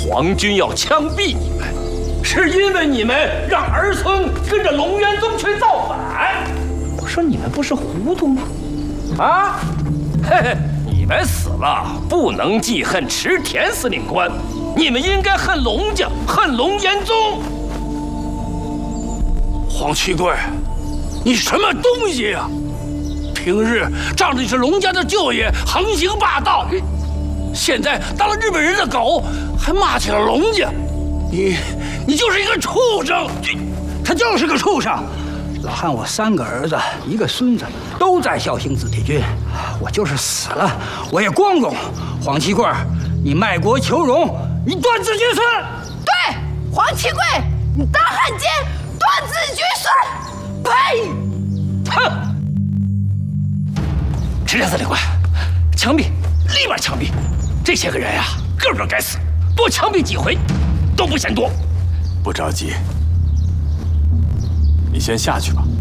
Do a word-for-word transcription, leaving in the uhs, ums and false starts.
皇军要枪毙你们，是因为你们让儿孙跟着龙元宗去造反。我说你们不是糊涂吗？啊，嘿嘿，你们死了不能记恨池田司令官，你们应该恨龙家，恨龙元宗。 黄七贵，你什么东西呀、啊？平日仗着你是龙家的舅爷，横行霸道。 现在当了日本人的狗，还骂起了龙家，你你就是一个畜生！ 他就是个畜生！老汉，我三个儿子，一个孙子，都在孝兴子弟军，我就是死了，我也光荣。黄七贵，你卖国求荣，你断子绝孙！ 对，黄七贵，你大汉奸，断子绝孙！呸！ 哼！池田司令官，枪毙，立马枪毙！ 这些个人呀、啊，个个该死，多枪毙几回都不嫌多。 不着急，你先下去吧。